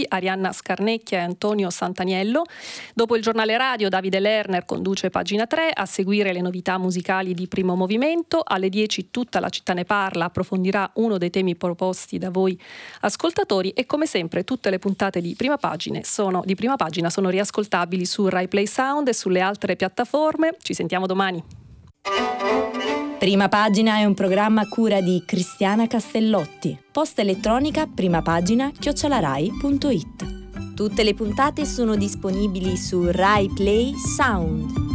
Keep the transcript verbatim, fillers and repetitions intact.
Arianna Scarnecchia e Antonio Santaniello. Dopo il giornale radio Davide Lerner conduce Pagina tre, a seguire le novità musicali di Primo Movimento. Alle dieci Tutta la città ne parla, approfondirà uno dei temi proposti da voi ascoltatori e come sempre tutte le puntate di Prima Pagina sono, di Prima Pagina sono riascoltabili su Rai Play Sound e sulle altre piattaforme. Ci sentiamo domani. Prima Pagina è un programma a cura di Cristiana Castellotti. Posta elettronica primapagina chiocciola rai punto it. Tutte le puntate sono disponibili su Rai Play Sound.